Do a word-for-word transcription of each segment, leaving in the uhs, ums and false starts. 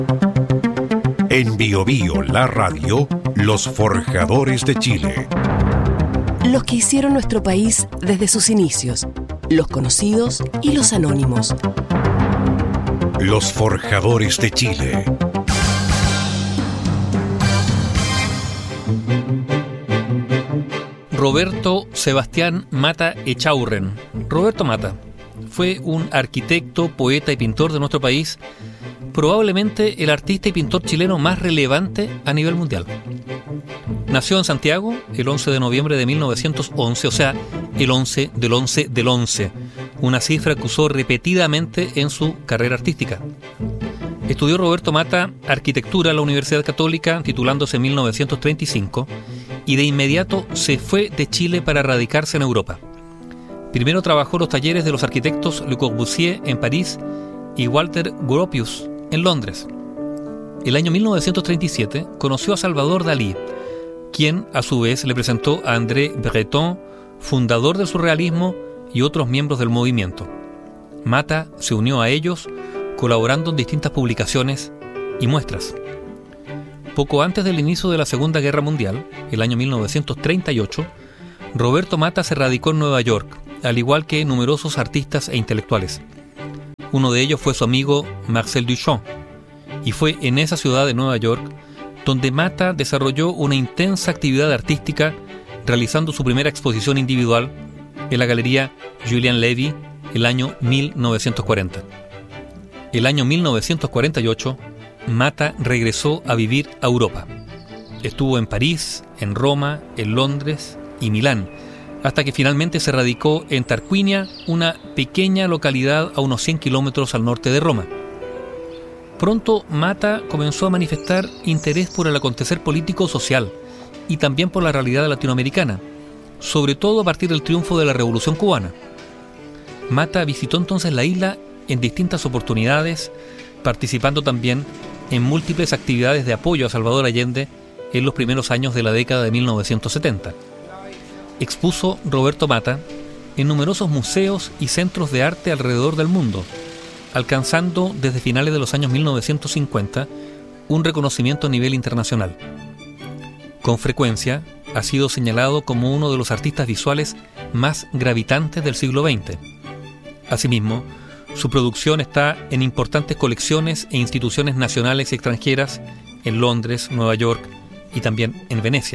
En Bio Bio, la radio, los forjadores de Chile. Los que hicieron nuestro país desde sus inicios, los conocidos y los anónimos. Los forjadores de Chile. Roberto Sebastián Mata Echaurren. Roberto Mata fue un arquitecto, poeta y pintor de nuestro país, probablemente el artista y pintor chileno más relevante a nivel mundial. Nació en Santiago el once de noviembre de mil novecientos once, o sea, el once del once del once, una cifra que usó repetidamente en su carrera artística. Estudió Roberto Mata arquitectura en la Universidad Católica, titulándose en mil novecientos treinta y cinco, y de inmediato se fue de Chile para radicarse en Europa. Primero trabajó en los talleres de los arquitectos Le Corbusier en París y Walter Gropius en Londres. El año mil novecientos treinta y siete conoció a Salvador Dalí, quien a su vez le presentó a André Breton, fundador del surrealismo, y otros miembros del movimiento. Mata se unió a ellos, colaborando en distintas publicaciones y muestras. Poco antes del inicio de la Segunda Guerra Mundial, el año mil novecientos treinta y ocho, Roberto Mata se radicó en Nueva York, al igual que numerosos artistas e intelectuales. Uno de ellos fue su amigo Marcel Duchamp, y fue en esa ciudad de Nueva York donde Mata desarrolló una intensa actividad artística, realizando su primera exposición individual en la Galería Julian Levy el año mil novecientos cuarenta. El año mil novecientos cuarenta y ocho, Mata regresó a vivir a Europa. Estuvo en París, en Roma, en Londres y Milán, hasta que finalmente se radicó en Tarquinia, una pequeña localidad a unos cien kilómetros al norte de Roma. Pronto Mata comenzó a manifestar interés por el acontecer político-social y también por la realidad latinoamericana, sobre todo a partir del triunfo de la Revolución Cubana. Mata visitó entonces la isla en distintas oportunidades, participando también en múltiples actividades de apoyo a Salvador Allende en los primeros años de la década de mil novecientos setenta. Expuso Roberto Mata en numerosos museos y centros de arte alrededor del mundo, alcanzando desde finales de los años mil novecientos cincuenta un reconocimiento a nivel internacional. Con frecuencia ha sido señalado como uno de los artistas visuales más gravitantes del siglo veinte. Asimismo, su producción está en importantes colecciones e instituciones nacionales y extranjeras en Londres, Nueva York y también en Venecia.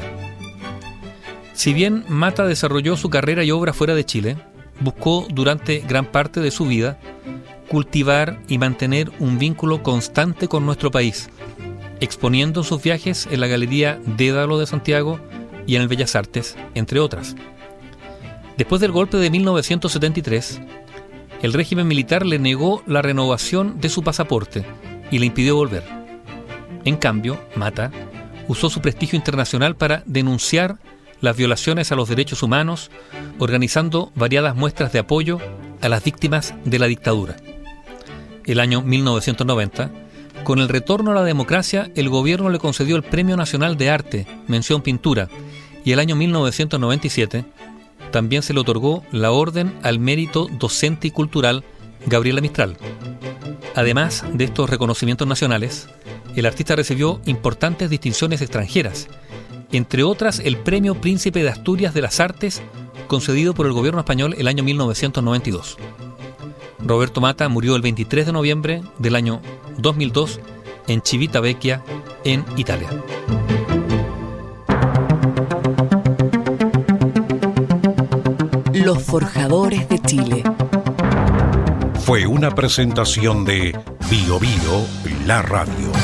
Si bien Mata desarrolló su carrera y obra fuera de Chile, buscó durante gran parte de su vida cultivar y mantener un vínculo constante con nuestro país, exponiendo sus viajes en la Galería Dédalo de Santiago y en el Bellas Artes, entre otras. Después del golpe de mil novecientos setenta y tres, el régimen militar le negó la renovación de su pasaporte y le impidió volver. En cambio, Mata usó su prestigio internacional para denunciar las violaciones a los derechos humanos, organizando variadas muestras de apoyo a las víctimas de la dictadura. El año mil novecientos noventa, con el retorno a la democracia, el gobierno le concedió el Premio Nacional de Arte, mención pintura, y el año mil novecientos noventa y siete también se le otorgó la Orden al Mérito Docente y Cultural Gabriela Mistral. Además de estos reconocimientos nacionales, el artista recibió importantes distinciones extranjeras, entre otras el Premio Príncipe de Asturias de las Artes, concedido por el gobierno español el año mil novecientos noventa y dos. Roberto Mata murió el veintitrés de noviembre del año dos mil dos en Civitavecchia, en Italia. Los forjadores de Chile. Fue una presentación de Bio Bio, la radio.